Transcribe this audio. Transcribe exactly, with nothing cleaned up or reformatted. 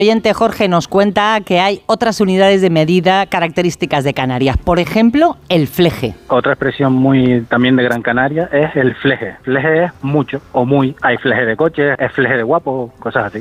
El oyente Jorge nos cuenta que hay otras unidades de medida características de Canarias. Por ejemplo, el fleje. Otra expresión muy también de Gran Canaria es el fleje. Fleje es mucho o muy. Hay fleje de coche, es fleje de guapo, cosas así.